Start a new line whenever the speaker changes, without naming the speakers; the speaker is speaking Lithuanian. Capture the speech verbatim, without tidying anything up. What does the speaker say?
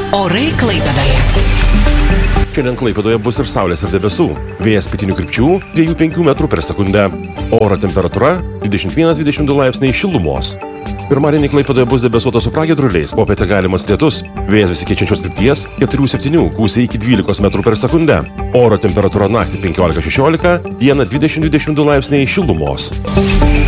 Orai Klaipėdoje.
Šiandien Klaipėdoje bus ir saulės ir debesų. Vėjas pietinių krypčių dviejų penkių metrų per sekundę. Oro temperatūra dvidešimt vienas dvidešimt du laipsniai šilumos. Pirmadienį Klaipėdoje bus debesuota su pragiedruliais, popietę galimas lietus. Vėjas besikeičiančios krypties keturių septynių, gūsiai iki dvylikos metrų per sekundę. Oro temperatūra naktį penkiolika šešiolika, dieną dvidešimt dvidešimt du laipsniai šilumos.